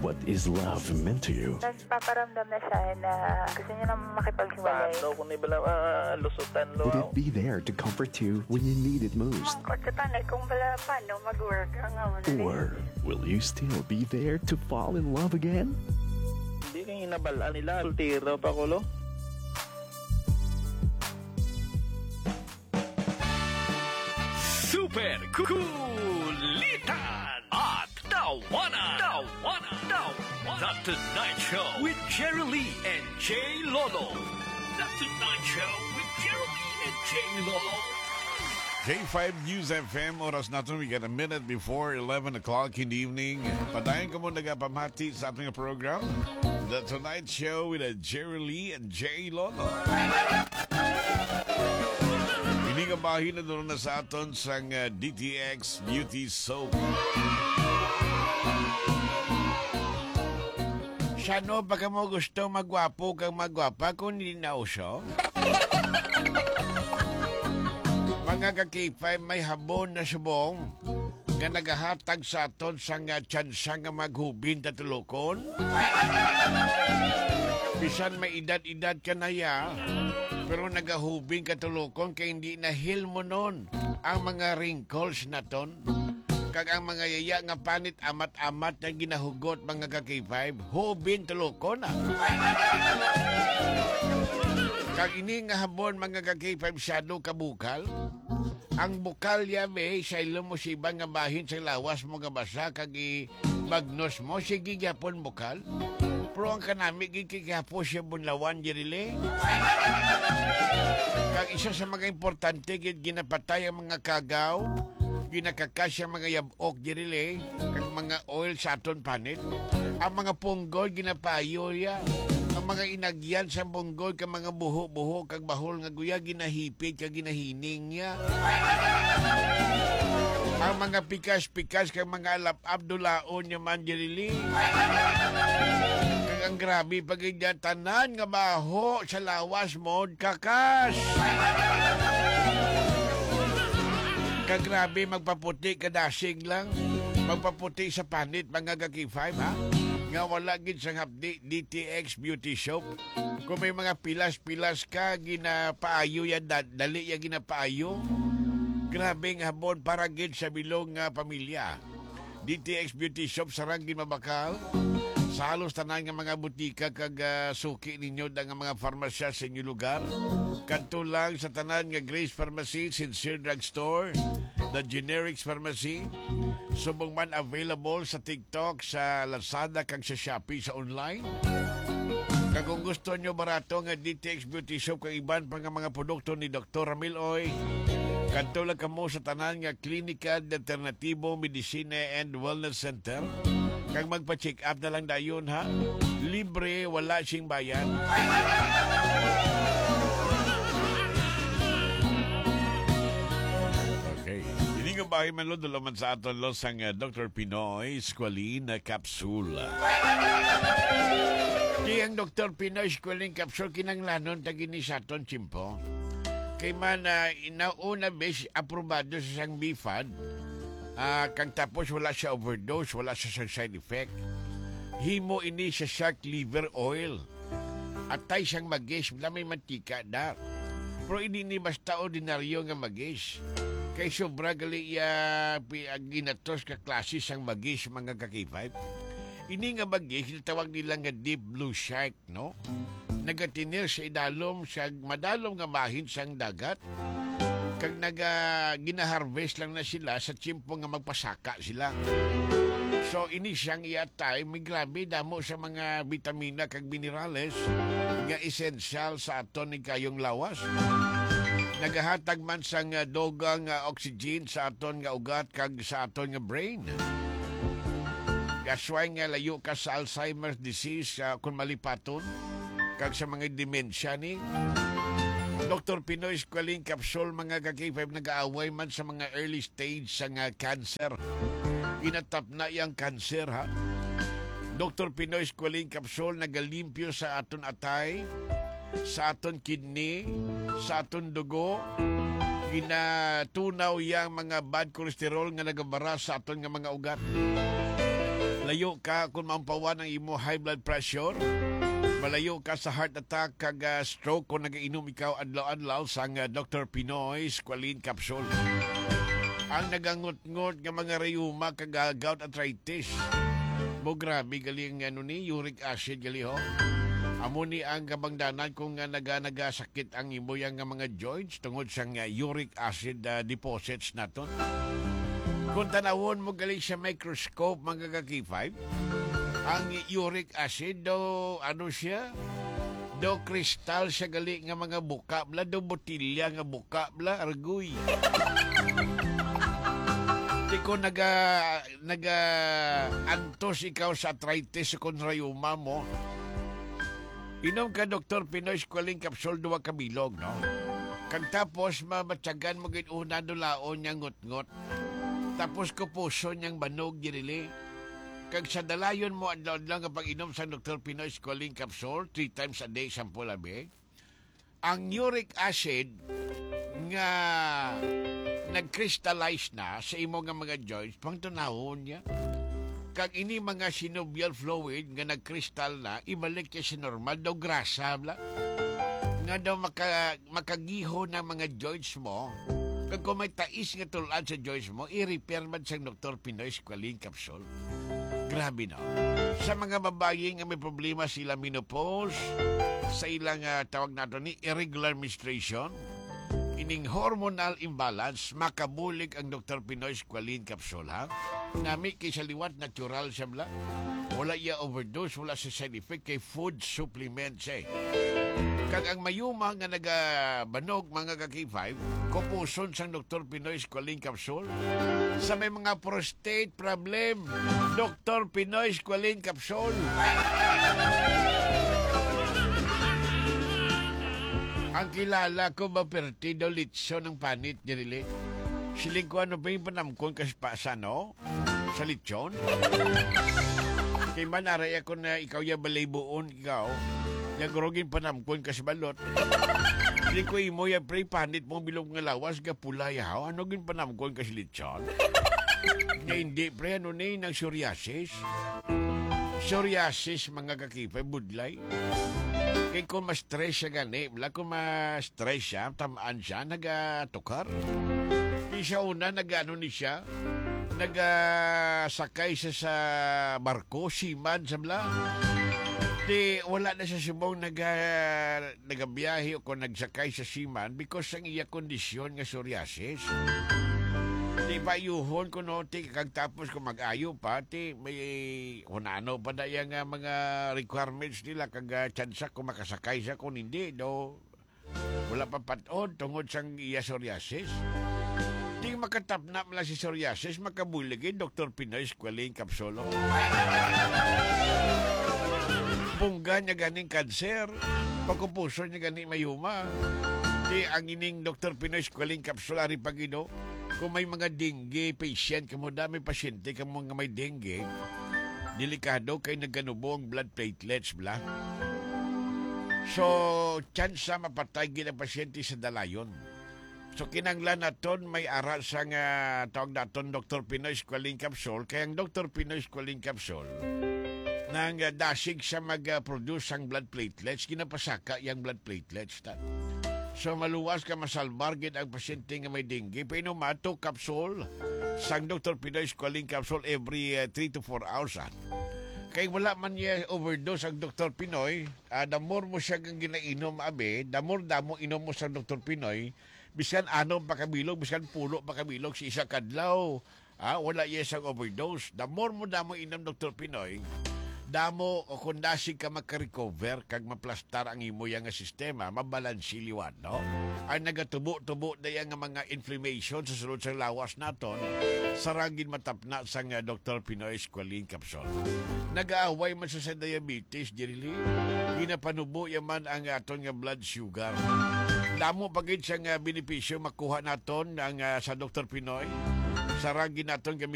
What is love meant to you? Tapos paparamdam na siya na gusto niya na makipaghiwalay. Paano kung ibala lusutan lo? Would it be there to comfort you when you need it most? Mangkot sa tanay kung bala paano mag-work ang Or will you still be there to fall in love again? Hindi kang inabalaan nila. Sultiro pa ko lo. Super Kulitan at Tawanan. The Tonight Show with Jerry Lee and Jay Lolo. The Tonight Show with Jerry Lee and Jay Lolo. J5 News FM, oras natin. We got a minute before 11 o'clock in the evening. Padayon ko muna nagapamati sa ating program. The Tonight Show with Jerry Lee and Jay Lolo. Inigabahin na doon na sa aton sang DTX Beauty Soap. Siya no, baka mo gusto magwapo kang magwapa kung hindi na uso. Mga ka-K5 may habon na subong nga nagahatag sa aton sang tsansa nga maghubin tatulokon. Bisan may edad-edad ka na ya, pero nagahubing katulokon kay hindi nahil mo nun ang mga wrinkles na ton. Kag ang mga yaya nga panit amat-amat na ginahugot mga ka-K5, hubin tulokon na. Kag ini nga habon mga ka-K5 shadow kabukal. Ang bukal yabe sa ilong mo siba nga bahin sa lawas mo nga basa kag i-bagnos mo sige gyapon bukal. Pero ang kanami gikigapo siya bunlawan dirile. Kag isa sa mga importante ginapatay ang mga kagaw, ginakakasya mga yabok dirile, kag mga oil sa aton panit. Ang mga punggol ginapayo ya. Ang mga inagyan sa punggol kag mga buho-buho kag bahol nga guya ginahipid kag ginahining niya. Ang mga pikas-pikas kag mga alap-abdulaon niya man dirile. Ang grabe pagigatanan nga baho sa lawas mo kakas. Kagrabe magpaputi kadasig lang. Magpaputi sa panit mga K5 ha. Nga wala gid sang hapdi DTX Beauty Shop. Kung may mga pilas-pilas ka ginapaayo yan dali ya ginapaayo. Grabe nga habon para gid sa bilong nga pamilya. DTX Beauty Shop sarang gid mabakal. Sa halos tanan nga mga butika kag suki ninyo nga mga farmasya sa inyong lugar. Kanto lang sa tanan nga Grace Pharmacy, Sincere Drug Store, The Generics Pharmacy. Subong man available sa TikTok, sa Lazada kag sa Shopee sa online. Kag kung gusto nyo barato nga DTX Beauty Shop kag iban pa nga mga produkto ni Dr. Ramil Oy. Kanto lang kamo sa tanan nga Klinika de Alternativo Medicina and Wellness Center. Kag magpa-check up na lang dayon ha. Libre, wala sing bayan. Okay. Hindi nga bahay man lo dulaman sa aton lo sang Dr. Pinoy Squalene Capsule. Di ang Dr. Pinoy Squalene Capsule kinanglanon tagini sa aton chimpo. Kay man inauna bes aprobado sa sang BFAD. Kang tapos wala siya overdose, wala siya side effect. Himo ini sa shark liver oil. Atay siyang magis, wala may mantika na. Pero hindi ni basta ordinaryo nga magis. Kay sobra gali ginatos ka klase siyang magis mga K5. Ini nga magis, tawag nila nga deep blue shark, no? Nagatinir sa idalom, sa madalom nga mahin siyang dagat. Kag ginaharvest lang na sila sa tiyempo nga magpasaka sila. So ini siyang iatay, may grabe damo sa mga vitamina kag minerales nga essential sa aton ni kayong lawas. Nagahatag man sang dogang oxygen sa aton nga ugat kag sa aton nga brain. Gasway nga layo ka sa Alzheimer's disease kung malipaton kag sa mga demensya ni. Dr. Pinoy Squalene Capsule mga K5 nag-aaway man sa mga early stage sa cancer. Inatap na yung cancer ha. Dr. Pinoy Squalene Capsule nagalimpyo sa aton atay, sa aton kidney, sa aton dugo. Ginatunaw yung mga bad cholesterol nga nagabara sa aton nga mga ugat. Malayo ka kung maumpawan ang imo high blood pressure. Malayo ka sa heart attack kag stroke kung nagainom ikaw adlaw-adlaw sang Dr. Pinoy Squalene Capsule. Ang nagangot-ngot nga mga rayuma kag gout arthritis. Mo grabe galing ni uric acid gali ho. Amo ni ang kabangdanan kung nagasakit ang imo yang mga joints tungod sa uric acid deposits naton. Kung tanawon mo gali sa microscope mga kaki-5, ang uric acid do ano siya? Do kristal siya gali nga mga buka bla do botilya nga buka bla argoy. Di ko antos ikaw sa arthritis kung rayuma mo. Inom ka Dr. Pinoy Squalene Capsule 2 kabilog, no? Kag tapos mamatsagan mo gid una dulaon niya ngot-ngot. Tapos ko puso niyang banog dirili. Kag sa dalayon mo adlaw-adlaw nga pag-inom sa Dr. Pinoy Squalene Capsule 3 times a day sample labi. Ang uric acid nga nag-crystallize na sa imo nga mga joints pang tunahon niya. Kag ini mga synovial fluid nga nag-crystal na, ibalik niya sa normal daw grasa bla. Nga daw makagiho ng mga joints mo. Kag kung may tais nga tulan sa joints mo, i-repair man sa Dr. Pinoy Squalene Capsule. Grabe no. Sa mga babae nga may problema sila menopause, sa ilang tawag nato ni irregular menstruation, ining hormonal imbalance, makabulig ang Dr. Pinoy Squalene Capsule, ha? Nami kay sa liwat, natural siya bla. Wala iya overdose, wala sa side effect kay food supplements eh. Kag ang mayuma nga nagabanog mga kaki-5, kupuson sang Dr. Pinoy Squalene Capsule. Sa may mga prostate problem, Dr. Pinoy Squalene Capsule. Ang kilala ko ba pertido litso ng panit nilili? Siling ko ano ba yung panamkon kasi pa sa no? Sa litsyon? Kay manaray ako na ikaw ya balay buon ikaw. Nagurogin panamkon kasi balot. Siling ko imo ya pre panit mo bilog nga lawas ka pula yaw. Ano gin panamkon kasi litsyon? Na hindi pre ano na ng psoriasis. Psoriasis mga kakipay budlay. Kaya kung ma-stress siya gani, wala kung ma-stress siya, tamaan siya, nagatukar. Di siya una, nag-ano ni siya, nagasakay siya sa barko, seaman, sabla. Di wala na siya subong nagabiyahe o kung nagsakay sa seaman because ang iya kondisyon nga psoriasis. Di ba yuhon ko no, kag tapos kung mag-ayo pa, may hunano pa na yung mga requirements nila kag tsansa kung makasakay siya kung hindi, do. Wala pa patod tungod sang iya psoriasis. Di makatapna mula si psoriasis, makabuligin Dr. Pinoy Squalene Capsule. Pungga niya ganing kanser, pagkupuso niya ganing mayuma. Di ang ining Dr. Pinoy Squalene Capsule ari pagido. Kung may mga dengue patient, kamo dami pasyente, kamo nga may dengue, delikado kay naganubo ang blood platelets, bla. So, chance mapatay gina pasyente sa dalayon. So, kinanglan naton may aral sa nga tawag naton Dr. Pinoy Squalene Capsule, kaya ang Dr. Pinoy Squalene Capsule, nang dasig siya mag-produce ang blood platelets, kinapasaka yung blood platelets. So maluwas ka masalbar gid ang pasyente nga may dengue. Painumato capsule sang Dr. Pinoy Squalene Capsule every 3 to 4 hours. Kay wala man niya overdose ang Dr. Pinoy, the more mo siya kang ginainom abe, the more damo inom mo sa Dr. Pinoy, bisan anom pa kabilog, bisan pulo pa kabilog si isa kadlaw. Wala iya sang overdose. The more mo damo inom Dr. Pinoy, damo o kung dasig ka makarecover kag maplastar ang imo yang sistema, mabalansi liwat, no? Ang nagatubo-tubo na yang mga inflammation sa sulod sa lawas naton, saragin matapna sang Dr. Pinoy Squalene Capsule. Nag-aaway man sa diabetes, dirili. Ginapanubo yaman ang aton nga blood sugar. Damo pagid sa benepisyo makuha naton ang sa Dr. Pinoy. Saragin naton